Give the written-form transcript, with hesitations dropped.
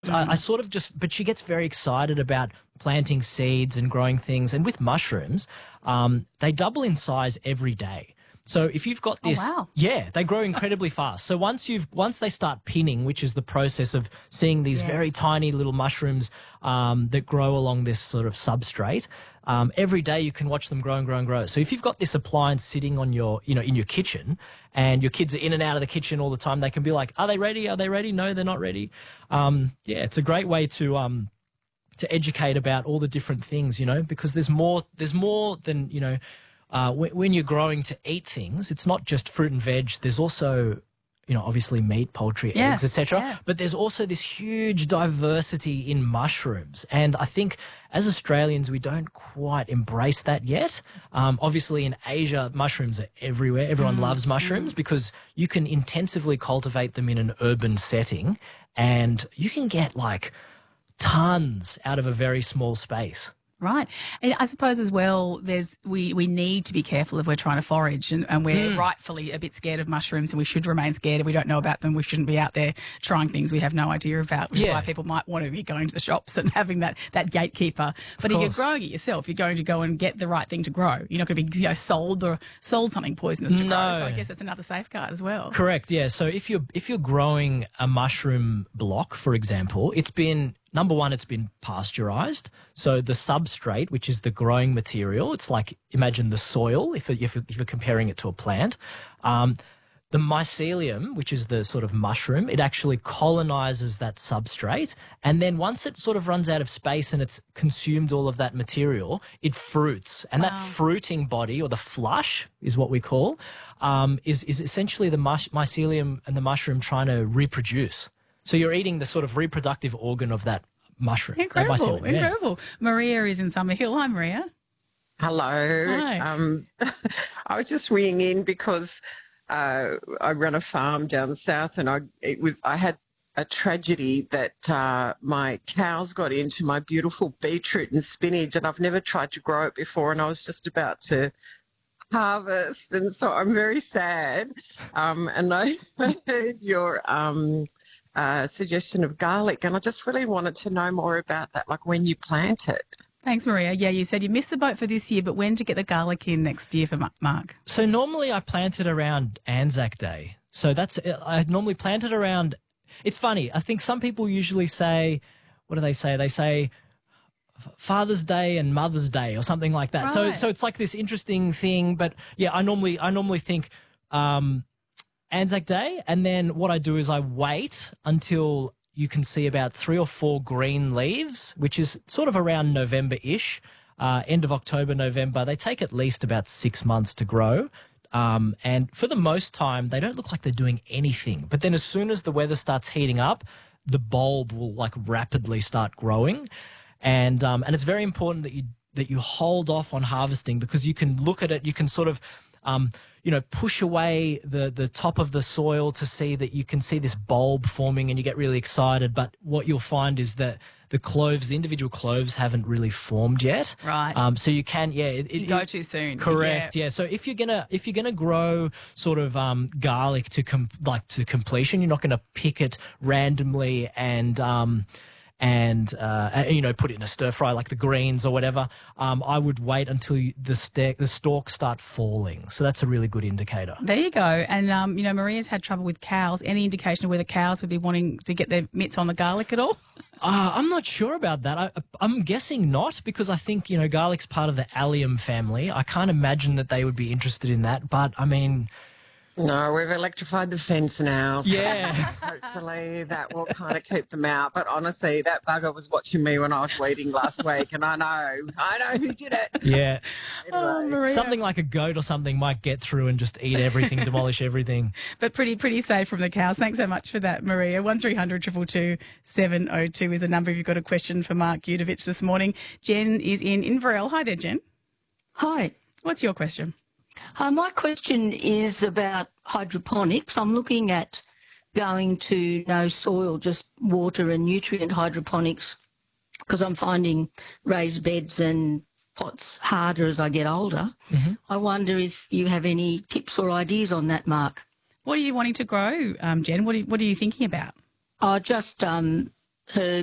I sort of just, but she gets very excited about planting seeds and growing things. And with mushrooms, they double in size every day. So if you've got this, wow. yeah, they grow incredibly fast. So once they start pinning, which is the process of seeing these very tiny little mushrooms that grow along this sort of substrate, every day you can watch them grow and grow and grow. So if you've got this appliance sitting on your, in your kitchen, and your kids are in and out of the kitchen all the time, they can be like, "Are they ready? Are they ready? No, they're not ready." It's a great way to educate about all the different things, because there's more than, when you're growing to eat things, it's not just fruit and veg. There's also, obviously meat, poultry, eggs, etc. Yeah. But there's also this huge diversity in mushrooms. And I think as Australians, we don't quite embrace that yet. Obviously in Asia, mushrooms are everywhere. Everyone loves mushrooms because you can intensively cultivate them in an urban setting and you can get like tons out of a very small space. Right. And I suppose as well, we need to be careful if we're trying to forage and we're rightfully a bit scared of mushrooms and we should remain scared. If we don't know about them, we shouldn't be out there trying things we have no idea about, which is why people might want to be going to the shops and having that gatekeeper. But if you're growing it yourself, you're going to go and get the right thing to grow. You're not going to be sold something poisonous to grow. So I guess that's another safeguard as well. Correct, yeah. So if you're growing a mushroom block, for example, Number one, it's been pasteurized. So the substrate, which is the growing material, it's like, imagine the soil, if you're comparing it to a plant. The mycelium, which is the sort of mushroom, it actually colonizes that substrate. And then once it sort of runs out of space and it's consumed all of that material, it fruits. And that fruiting body, or the flush is what we call, is essentially the mycelium and the mushroom trying to reproduce. So you're eating the sort of reproductive organ of that mushroom. Incredible, incredible. Maria is in Summerhill. Hi, Maria. Hello. Hi. I was just ringing in because I run a farm down south, and I had a tragedy that my cows got into my beautiful beetroot and spinach, and I've never tried to grow it before, and I was just about to harvest, and so I'm very sad. And I heard your suggestion of garlic, and I just really wanted to know more about that, like when you plant it. Thanks, Maria. Yeah, you said you missed the boat for this year, but when to get the garlic in next year for Mark? So normally I plant it around Anzac Day. So I normally plant it around, it's funny, I think some people usually say, what do they say? They say Father's Day and Mother's Day or something like that. Right. So it's like this interesting thing, but yeah, I normally think Anzac Day, and then what I do is I wait until you can see about 3 or 4 green leaves, which is sort of around November-ish, end of October, November. They take at least about 6 months to grow. And for the most time, they don't look like they're doing anything. But then as soon as the weather starts heating up, the bulb will like rapidly start growing. And it's very important that you hold off on harvesting, because you can look at it, you can sort of push away the top of the soil to see that you can see this bulb forming, and you get really excited. But what you'll find is that the individual cloves haven't really formed yet. Right. So you can, you go too soon. Correct. Yeah. So if you're gonna grow sort of garlic to completion, you're not gonna pick it randomly and put it in a stir fry like the greens or whatever. I would wait until the stalks start falling. So that's a really good indicator. There you go. And, Maria's had trouble with cows. Any indication of whether cows would be wanting to get their mitts on the garlic at all? I'm not sure about that. I'm guessing not, because I think, garlic's part of the allium family. I can't imagine that they would be interested in that. But, I mean... No, we've electrified the fence now. So yeah. Hopefully that will kind of keep them out. But honestly, that bugger was watching me when I was weeding last week, and I know who did it. Yeah. Anyway. Something like a goat or something might get through and just eat everything, demolish everything. But pretty safe from the cows. Thanks so much for that, Maria. 1300 222 702 is the number if you've got a question for Mark Yudovich this morning. Jen is in Inverell. Hi there, Jen. Hi. What's your question? My question is about hydroponics. I'm looking at going to no soil, just water and nutrient hydroponics, because I'm finding raised beds and pots harder as I get older. Mm-hmm. I wonder if you have any tips or ideas on that, Mark. What are you wanting to grow, Jen? What are you thinking about? Just her